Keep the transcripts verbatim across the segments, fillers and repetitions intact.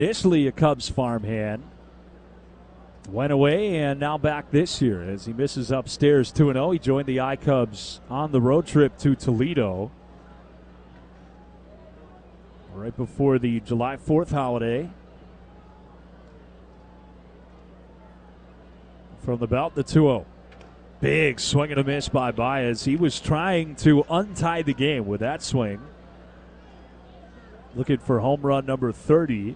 Initially a Cubs farmhand. Went away and now back this year as he misses upstairs two and oh. He joined the iCubs on the road trip to Toledo right before the July fourth holiday. From the belt, the two oh. Big swing and a miss by Baez. He was trying to untie the game with that swing. Looking for home run number thirty.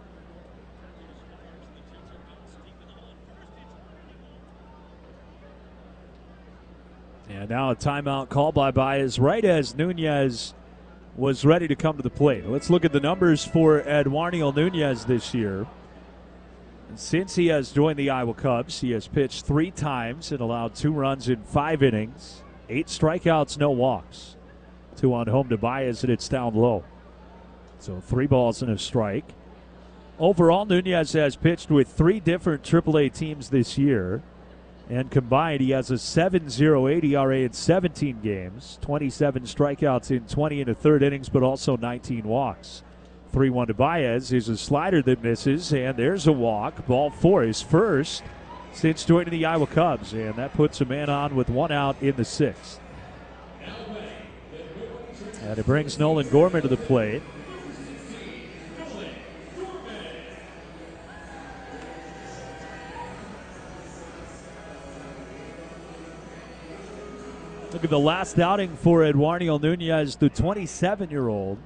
And now a timeout call by Baez right as Nunez was ready to come to the plate. Let's look at the numbers for Eduardo Nunez this year. And since he has joined the Iowa Cubs, he has pitched three times and allowed two runs in five innings. Eight strikeouts, no walks. Two on home to Baez, and it's down low. So three balls and a strike. Overall, Nunez has pitched with three different triple A teams this year. And combined, he has a seven point oh eight E R A in seventeen games, twenty-seven strikeouts in twenty and a third innings, but also nineteen walks. three one to Baez is a slider that misses, and there's a walk. Ball four, his first since joining the Iowa Cubs, and that puts a man on with one out in the sixth. And it brings Nolan Gorman to the plate. Look at the last outing for Eduardo Nunez, the twenty-seven-year-old.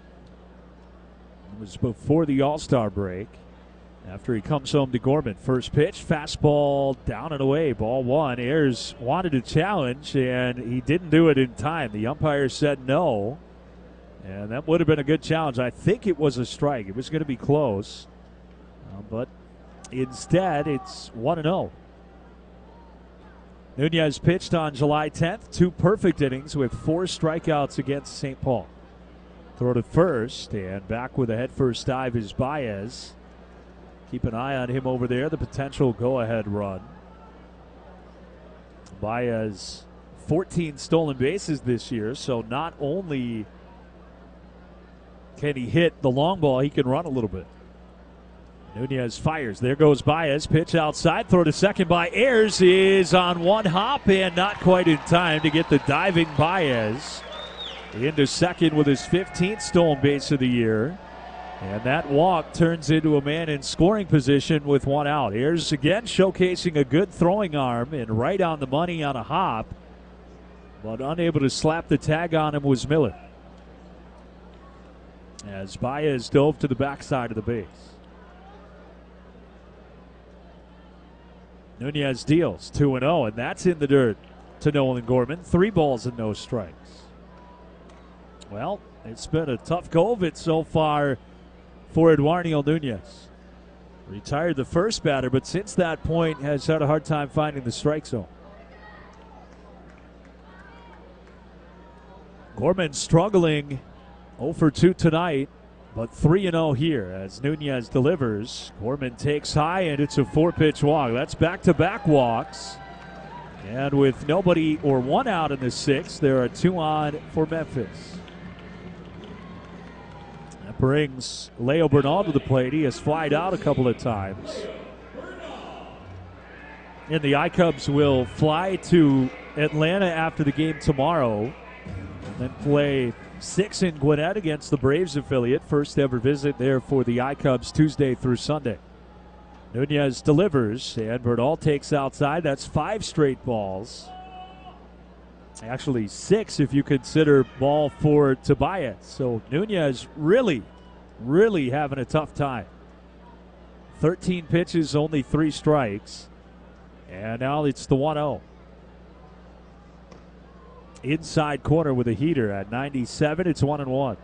It was before the All-Star break. After he comes home to Gorman. First pitch, fastball down and away, ball one. Ayers wanted a challenge, and he didn't do it in time. The umpire said no, and that would have been a good challenge. I think it was a strike. It was going to be close, uh, but instead it's one and oh. Nunez pitched on July tenth, two perfect innings with four strikeouts against Saint Paul. Throw to first, and back with a head-first dive is Baez. Keep an eye on him over there, the potential go-ahead run. Baez, fourteen stolen bases this year, so not only can he hit the long ball, he can run a little bit. Nunez fires. There goes Baez. Pitch outside. Throw to second by Ayers is on one hop and not quite in time to get the diving Baez into second with his fifteenth stolen base of the year. And that walk turns into a man in scoring position with one out. Ayers again showcasing a good throwing arm and right on the money on a hop, but unable to slap the tag on him was Miller. As Baez dove to the backside of the base. Nunez deals two and oh, and that's in the dirt to Nolan Gorman. Three balls and no strikes. Well, it's been a tough go of it so far for Eduardo Nunez. Retired the first batter, but since that point has had a hard time finding the strike zone. Gorman struggling oh for two tonight, but three and oh here as Nunez delivers. Gorman takes high, and it's a four-pitch walk. That's back-to-back walks. And with nobody or one out in the sixth, there are two on for Memphis. That brings Leo Bernal to the plate. He has flied out a couple of times. And the iCubs will fly to Atlanta after the game tomorrow and then play six in Gwinnett against the Braves affiliate. First ever visit there for the iCubs Tuesday through Sunday. Nunez delivers, and Bernal takes outside. That's five straight balls. Actually six if you consider ball four to Baez. So Nunez really, really having a tough time. thirteen pitches, only three strikes. And now it's the one oh. Inside corner with a heater at ninety-seven. It's one and one.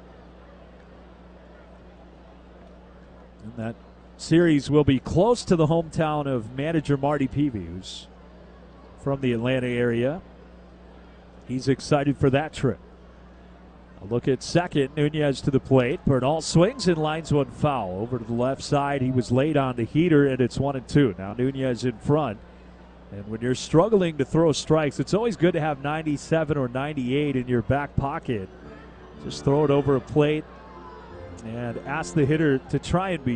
And that series will be close to the hometown of manager Marty Peavy, who's from the Atlanta area. He's excited for that trip. A look at second. Nunez to the plate. Bernal swings and lines one foul. Over to the left side. He was late on the heater, and it's one and two. Now Nunez in front. And when you're struggling to throw strikes, it's always good to have ninety-seven or ninety-eight in your back pocket. Just throw it over a plate and asked the hitter to try and be